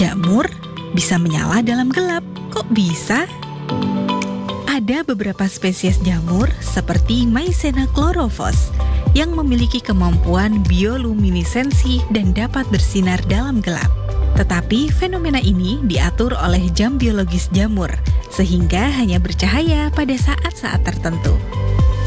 Jamur bisa menyala dalam gelap. Kok bisa? Ada beberapa spesies jamur seperti Mycena chlorophyllus yang memiliki kemampuan bioluminesensi dan dapat bersinar dalam gelap. Tetapi fenomena ini diatur oleh jam biologis jamur, sehingga hanya bercahaya pada saat-saat tertentu.